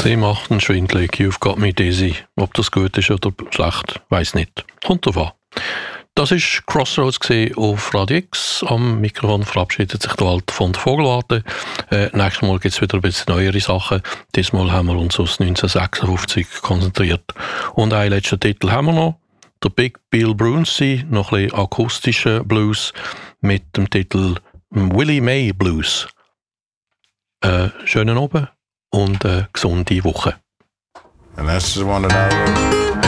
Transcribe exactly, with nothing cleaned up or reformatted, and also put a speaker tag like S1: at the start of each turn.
S1: Sie macht einen schwindelig, You've Got Me Dizzy. Ob das gut ist oder schlecht, weiss nicht. Kommt drauf an. Das war Crossroads auf Radio X. Am Mikrofon verabschiedet sich der Walter von der Vogelwarte. Äh, nächstes Mal gibt es wieder ein bisschen neuere Sachen. Diesmal haben wir uns auf neunzehnhundertsechsundfünfzig konzentriert. Und einen letzten Titel haben wir noch. Der Big Bill Brunsey, noch ein bisschen akustischer Blues mit dem Titel Willie May Blues. Äh, schönen Abend und äh, gesunde Woche.
S2: And that's the one that I wrote.